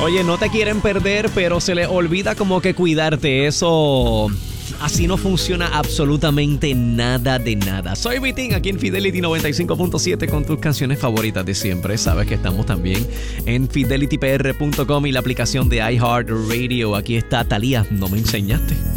Oye, no te quieren perder, pero se les olvida como que cuidarte. Eso... Así no funciona absolutamente nada de nada. Soy Vitín, aquí en Fidelity 95.7 con tus canciones favoritas de siempre. Sabes que estamos también en fidelitypr.com y la aplicación de iHeartRadio. Aquí está Thalía, no me enseñaste.